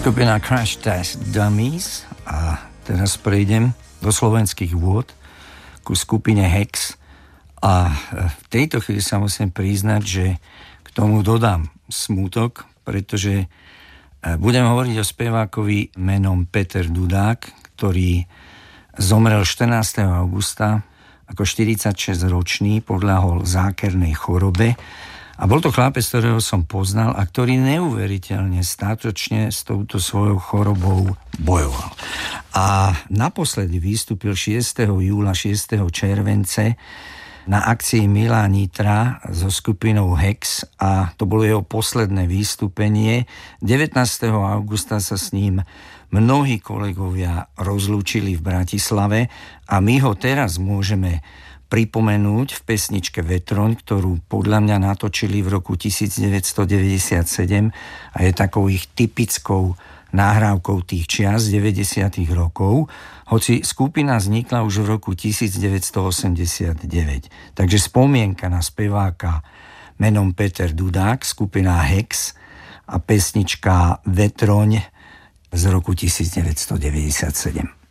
Skupina Crash Test Dummies a teraz prejdem do slovenských vôd ku skupine Hex a v tejto chvíli sa musím priznať, že k tomu dodám smútok, pretože budem hovoriť o spevákovi menom Peter Dudák, ktorý zomrel 14. augusta ako 46-ročný, podľahol zákernej chorobe. A bol to chlapec, ktorého som poznal a ktorý neuveriteľne státočne s touto svojou chorobou bojoval. A naposledy vystúpil 6. júla, 6. července na akcii Milá Nitra so skupinou Hex a to bolo jeho posledné vystúpenie. 19. augusta sa s ním mnohí kolegovia rozlúčili v Bratislave a my ho teraz môžeme pripomenúť v pesničke Vetroň, ktorú podľa mňa natočili v roku 1997 a je takou ich typickou nahrávkou tých čias 90. rokov, hoci skupina vznikla už v roku 1989. Takže spomienka na speváka menom Peter Dudák, skupina Hex a pesnička Vetroň z roku 1997.